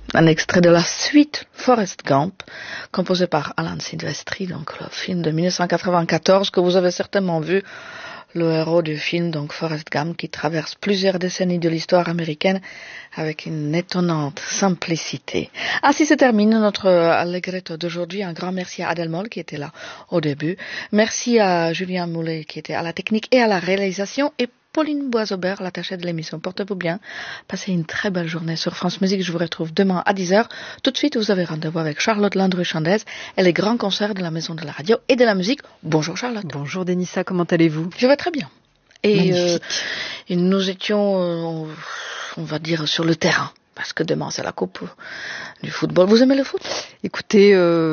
Un extrait de la suite Forrest Gump, composé par Alan Silvestri, donc le film de 1994 que vous avez certainement vu, le héros du film, donc Forrest Gump, qui traverse plusieurs décennies de l'histoire américaine avec une étonnante simplicité. Ainsi se termine notre Allegretto d'aujourd'hui. Un grand merci à Adèle Moll qui était là au début. Merci à Julien Moulet qui était à la technique et à la réalisation, et Pauline Boisaubert, l'attachée de l'émission. Portez-vous bien. Passez une très belle journée sur France Musique. Je vous retrouve demain à 10h. Tout de suite, vous avez rendez-vous avec Charlotte Landru-Chandez et les grands concerts de la Maison de la Radio et de la Musique. Bonjour Charlotte. Bonjour Denissa, comment allez-vous? Je vais très bien. Et nous étions, on va dire, sur le terrain. Parce que demain, c'est la coupe du football. Vous aimez le foot? Écoutez,